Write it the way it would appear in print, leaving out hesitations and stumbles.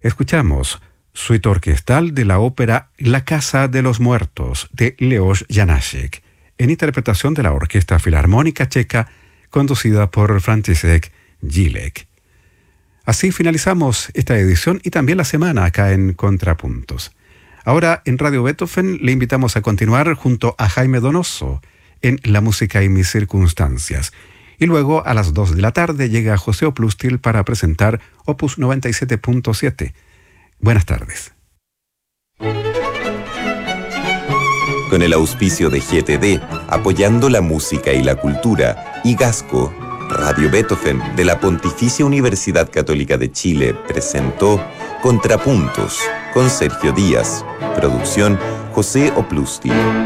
Escuchamos Suite orquestal de la ópera La Casa de los Muertos de Leos Janáček, en interpretación de la Orquesta Filarmónica Checa, conducida por František Jílek. Así finalizamos esta edición y también la semana acá en Contrapuntos. Ahora en Radio Beethoven le invitamos a continuar junto a Jaime Donoso en La música y mis circunstancias. Y luego a las 2 de la tarde llega José Oplustil para presentar Opus 97.7. Buenas tardes. Con el auspicio de GTD, apoyando la música y la cultura, y Gasco, Radio Beethoven de la Pontificia Universidad Católica de Chile presentó Contrapuntos con Sergio Díaz. Producción José Oplustil.